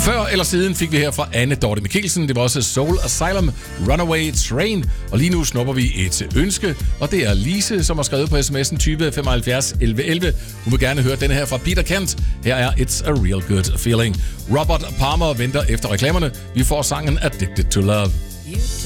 Før eller siden fik vi her fra Anne Dorte Mikkelsen. Det var også Soul Asylum, Runaway Train. Og lige nu snupper vi et ønske, og det er Lise, som har skrevet på sms'en 20 75 11 11. Hun vil gerne høre denne her fra Peter Kent. Her er It's a Real Good Feeling. Robert Palmer venter efter reklamerne. Vi får sangen Addicted to Love.